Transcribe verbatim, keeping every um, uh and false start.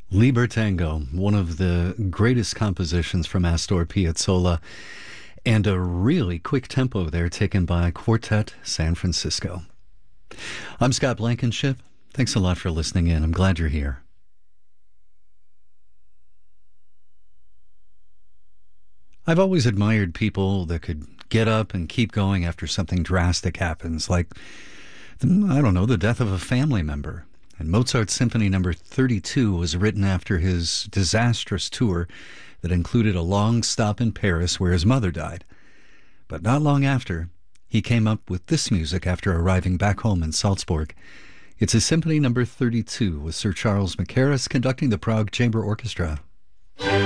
Libertango, one of the greatest compositions from Astor Piazzolla, and a really quick tempo there taken by Quartet San Francisco. I'm Scott Blankenship. Thanks a lot for listening in. I'm glad you're here. I've always admired people that could get up and keep going after something drastic happens, like, I don't know, the death of a family member. And Mozart's Symphony Number thirty-two was written after his disastrous tour that included a long stop in Paris where his mother died. But not long after, he came up with this music after arriving back home in Salzburg. It's a Symphony Number thirty-two with Sir Charles Mackerras conducting the Prague Chamber Orchestra.